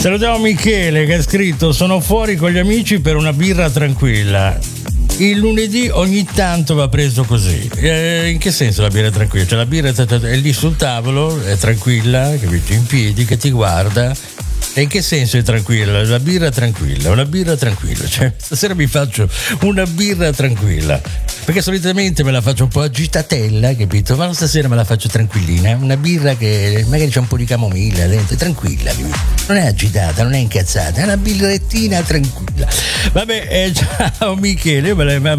Salutiamo Michele che ha scritto: sono fuori con gli amici per una birra tranquilla. Il lunedì ogni tanto va preso così. In che senso la birra è tranquilla? Cioè la birra è lì sul tavolo, è tranquilla, capito? In piedi, che ti guarda. E in che senso è tranquilla? La birra tranquilla, una birra tranquilla. Cioè, stasera mi faccio una birra tranquilla. Perché solitamente me la faccio un po' agitatella, capito? Ma stasera me la faccio tranquillina. Una birra che magari c'è un po' di camomilla dentro, è tranquilla, capito? Non è agitata, non è incazzata, è una birrettina tranquilla. Vabbè, ciao Michele, me